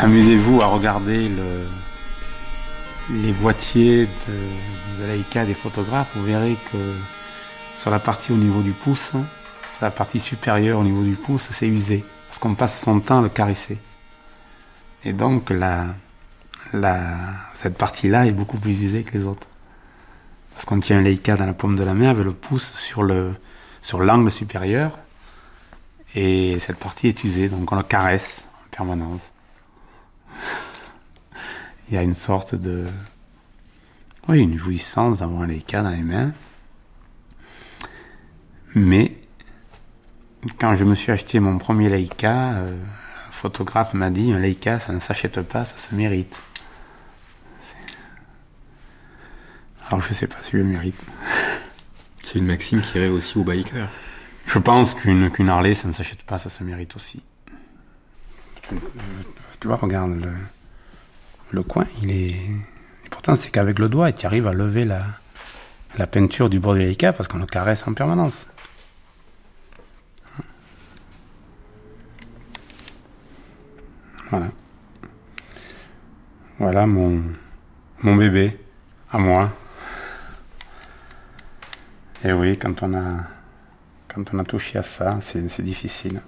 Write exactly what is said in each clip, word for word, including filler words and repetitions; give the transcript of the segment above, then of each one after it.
Amusez-vous à regarder le, les boîtiers de, de Leica des photographes. Vous verrez que sur la partie au niveau du pouce, sur la partie supérieure au niveau du pouce, c'est usé. Parce qu'on passe son temps à le caresser. Et donc, la, la, cette partie-là est beaucoup plus usée que les autres. Parce qu'on tient un Leica dans la paume de la main avec le pouce sur, le, sur l'angle supérieur. Et cette partie est usée, donc on le caresse en permanence. Il y a une sorte de... Oui, une jouissance d'avoir un Leica dans les mains. Mais, quand je me suis acheté mon premier Leica, euh, un photographe m'a dit, un Leica, ça ne s'achète pas, ça se mérite. Alors je sais pas si je le mérite. C'est une maxime qui irait aussi aux bikers. Je pense qu'une, qu'une Harley, ça ne s'achète pas, ça se mérite aussi. Tu vois, regarde, le, le coin, il est... Et pourtant, c'est qu'avec le doigt, tu arrives à lever la, la peinture du bord du Leica parce qu'on le caresse en permanence. Voilà. Voilà mon, mon bébé, à moi. Et oui, quand on a, quand on a touché à ça, c'est, c'est difficile.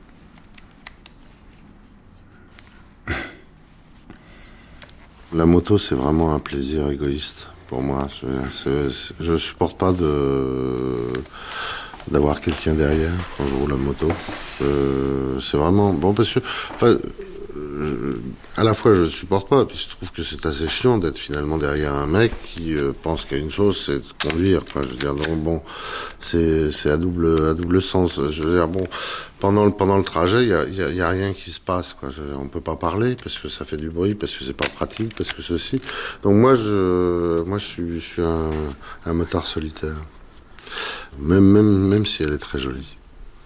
La moto, c'est vraiment un plaisir égoïste pour moi. C'est, c'est, c'est, je supporte pas de, d'avoir quelqu'un derrière quand je roule la moto. Je, c'est vraiment bon parce que, enfin, je, à la fois je supporte pas, et puis je trouve que c'est assez chiant d'être finalement derrière un mec qui euh, pense qu'il y a une chose, c'est de conduire. Enfin, je veux dire, non, bon, c'est, c'est à double, à double sens. Je veux dire, bon. Pendant le, pendant le trajet, il y a, y a, y a rien qui se passe, quoi. Je, on peut pas parler parce que ça fait du bruit, parce que c'est pas pratique, parce que ceci. Donc moi, je, moi, je suis, je suis un, un motard solitaire. Même, même, même si elle est très jolie.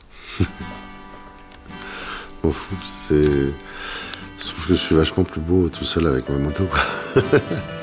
M'en fous. C'est, je trouve que je suis vachement plus beau tout seul avec ma moto, quoi.